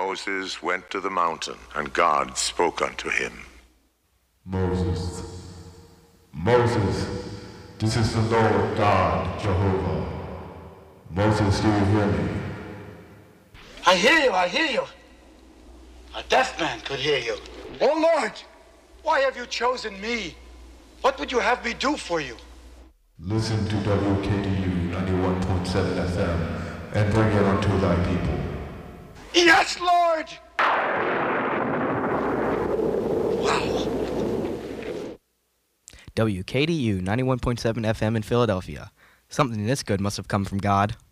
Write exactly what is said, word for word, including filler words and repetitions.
Moses went to the mountain, and God spoke unto him. Moses, Moses, this is the Lord God, Jehovah. Moses, do you hear me? I hear you, I hear you. A deaf man could hear you. Oh, Lord, why have you chosen me? What would you have me do for you? Listen to W K D U ninety-one point seven F M and bring it unto thy people. Yes, Lord! Wow. W K D U ninety-one point seven F M in Philadelphia. Something this good must have come from God.